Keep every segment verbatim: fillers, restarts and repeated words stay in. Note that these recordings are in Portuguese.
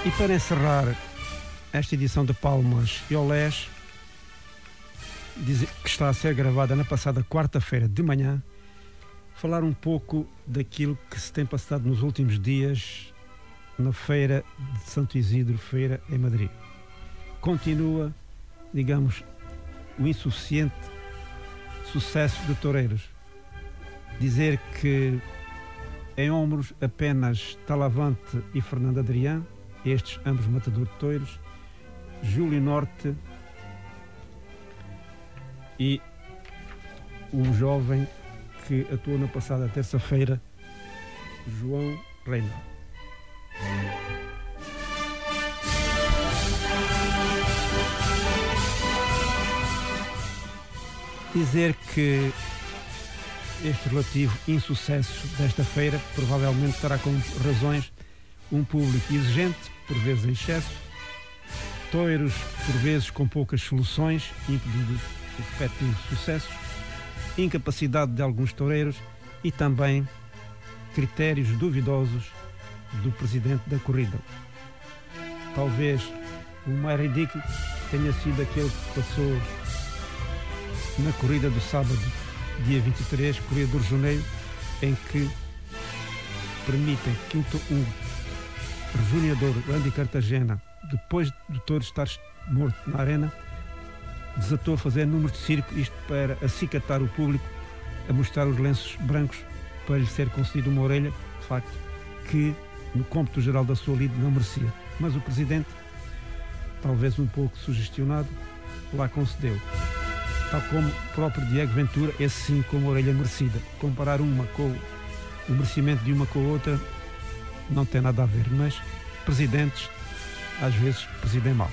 E para encerrar esta edição de Palmas e Olés, que está a ser gravada na passada quarta-feira de manhã, falar um pouco daquilo que se tem passado nos últimos dias na feira de Santo Isidro, feira em Madrid. Continua, digamos, o insuficiente sucesso de toureiros. Dizer que em ombros apenas Talavante e Fernando Adrião, estes ambos matadores de touros, Júlio Norte e um jovem que atuou na passada terça-feira, João Reina. Dizer que este relativo insucesso desta feira provavelmente terá como razões um público exigente, por vezes em excesso, touros por vezes com poucas soluções, impedindo o efetivo sucesso, incapacidade de alguns toureiros e também critérios duvidosos do presidente da corrida. Talvez o mais ridículo tenha sido aquele que passou na corrida do sábado, dia vinte e três, corrida do Rejoneiro, em que permitem que um, um rejoneador, o Andy Cartagena, depois do touro estar morto na arena, desatou a fazer números de circo, isto para acicatar o público, a mostrar os lenços brancos para lhe ser concedido uma orelha, de facto, que no cômputo geral da sua lide não merecia. Mas o presidente, talvez um pouco sugestionado, lá concedeu. Tal como o próprio Diego Ventura, esse sim com uma orelha merecida. Comparar uma com o merecimento de uma com a outra não tem nada a ver, mas presidentes às vezes presidem mal.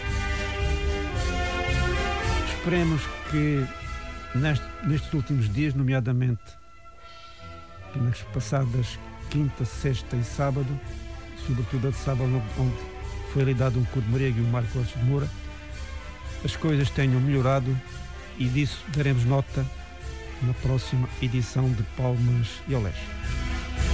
Esperemos que neste, nestes últimos dias, nomeadamente nas passadas quinta, sexta e sábado, sobretudo a de sábado, onde foi lidado um Curto Mariego e um Marco Alves de Moura, as coisas tenham melhorado, e disso daremos nota na próxima edição de Palmas e Olés.